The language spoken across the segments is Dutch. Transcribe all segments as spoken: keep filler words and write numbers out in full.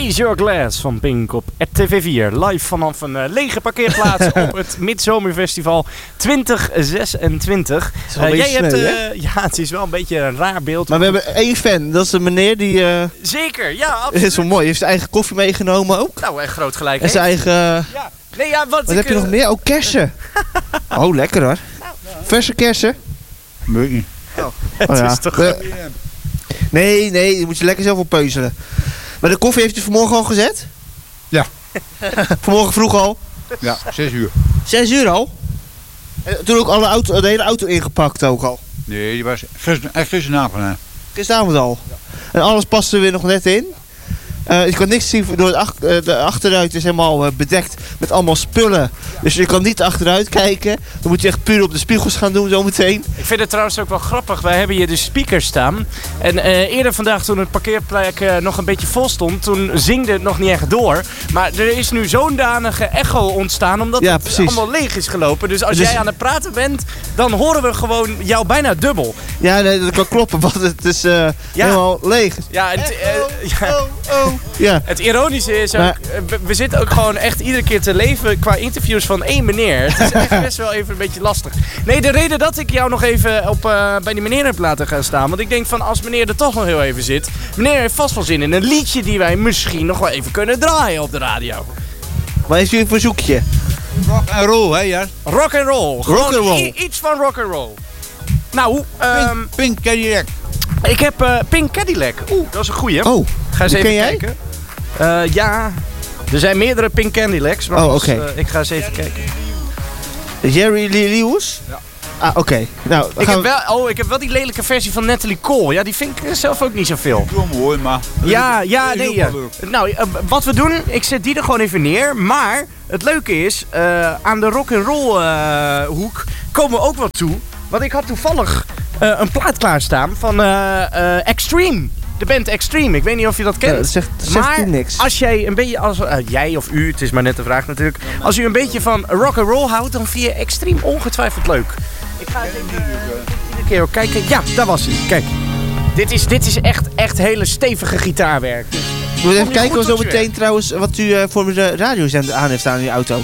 Raise Your Glass van Pink op R T V vier. Live vanaf een uh, lege parkeerplaats op het Midzomerfestival twintig zesentwintig. Uh, jij snel, hebt, uh, ja, het is wel een beetje een raar beeld. Maar we hebben één fan, dat is een meneer die... Uh, Zeker, ja, absoluut. Het is wel mooi, hij heeft zijn eigen koffie meegenomen ook. Nou, echt groot gelijk. En zijn eigen... Uh, ja. Nee, ja, wat wat ik, heb je uh, nog meer? Oh, kersen. Oh, lekker hoor. Verse kersen. Nee. Oh, het oh, ja. is toch... De, nee, nee, die moet je lekker zelf op peuzelen. Maar de koffie heeft u vanmorgen al gezet? Ja. Vanmorgen vroeg al? Ja, zes uur. Zes uur al? En toen ook alle auto, de hele auto ingepakt ook al? Nee, die was gister, echt gisteravond. Hè. Gisteravond al? Ja. En alles paste er weer nog net in? Uh, je kan niks zien, door het ach, uh, de achteruit is helemaal uh, bedekt met allemaal spullen. Dus je kan niet achteruit kijken. Dan moet je echt puur op de spiegels gaan doen zometeen. Ik vind het trouwens ook wel grappig. Wij hebben hier de speakers staan. En uh, eerder vandaag toen het parkeerplek uh, nog een beetje vol stond, toen zingde het nog niet echt door. Maar er is nu zo'n danige echo ontstaan omdat ja, het precies. allemaal leeg is gelopen. Dus als dus... jij aan het praten bent, dan horen we gewoon jou bijna dubbel. Ja, nee, dat kan kloppen, want het is uh, ja. helemaal leeg. Ja, en het, uh, ja. Oh, oh. Ja. Het ironische is ook, maar, we, we zitten ook gewoon echt iedere keer te leven qua interviews van één meneer. Het is echt best wel even een beetje lastig. Nee, de reden dat ik jou nog even op, uh, bij die meneer heb laten gaan staan, want ik denk van als meneer er toch nog heel even zit, meneer heeft vast wel zin in een liedje die wij misschien nog wel even kunnen draaien op de radio. Wat is uw verzoekje? Rock and roll, hè, ja? Rock and roll. Rock and roll. I- iets van rock and roll. Nou, um, Pink, Pink Cadillac. Ik heb uh, Pink Cadillac. Oeh, dat is een goeie. Oh, ga eens even ken jij? kijken. Uh, ja, er zijn meerdere Pink Cadillacs. Maar oh, oké. Okay. Uh, ik ga eens even kijken. Jerry Lee Lewis? Ja. Ah, oké. Okay. Nou, ik heb wel, oh, ik heb wel die lelijke versie van Natalie Cole. Ja, die vind ik zelf ook niet zoveel. Doe hem hoor, maar... Ja, ja, nee. Ja. Nou, uh, wat we doen, ik zet die er gewoon even neer. Maar het leuke is, uh, aan de rock'n'roll uh, hoek komen we ook wat toe. Want ik had toevallig uh, een plaat klaarstaan van uh, uh, Extreme. De band Extreme, ik weet niet of je dat kent. Ja, dat zegt, dat zegt maar niks. Als jij een beetje, als, uh, jij of u, het is maar net de vraag natuurlijk. Als u een beetje van rock and roll houdt, dan vind je Extreme ongetwijfeld leuk. Ik ga eens even uh, iedere keer ook kijken. Ja, daar was hij. Kijk, dit is, dit is echt, echt hele stevige gitaarwerk. Dus we moeten even kijken zo meteen trouwens wat u uh, voor de radiozender aan heeft staan in uw auto.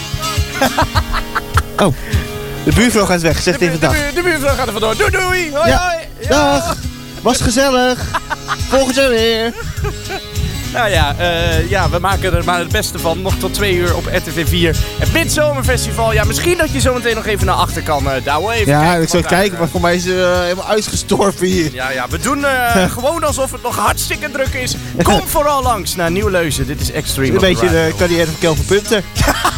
Oh, de buurvrouw gaat weg, zegt even dag. De, bu- de buurvrouw gaat er vandoor. Doei doei. Hoi, ja. hoi. Ja. Dag. Was gezellig. Volgend jaar weer. Nou ja, uh, ja, we maken er maar het beste van. Nog tot twee uur op R T V vier. Het Midzomerfestival. Ja, misschien dat je zo meteen nog even naar achter kan uh, douwen. Even ja, kijken ik zou kijken, daar, maar voor mij is het uh, helemaal uitgestorven hier. Ja, ja, we doen uh, gewoon alsof het nog hartstikke druk is. Kom vooral langs naar Nieuw-Leuzen. Dit is Extreme. Een beetje de carrière van Kelvin Punter.